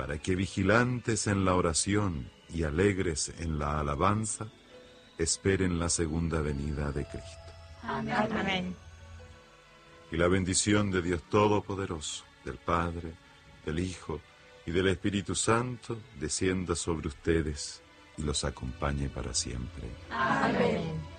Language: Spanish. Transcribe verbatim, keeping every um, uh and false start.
para que vigilantes en la oración y alegres en la alabanza, esperen la segunda venida de Cristo. Amén. Amén. Y la bendición de Dios Todopoderoso, del Padre, del Hijo y del Espíritu Santo, descienda sobre ustedes y los acompañe para siempre. Amén.